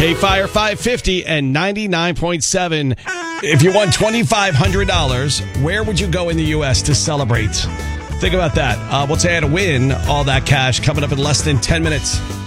K-Fire 550 and 99.7. If you won $2,500, where would you go in the U.S. to celebrate? Think about that. We'll say I had to win all that cash coming up in less than 10 minutes.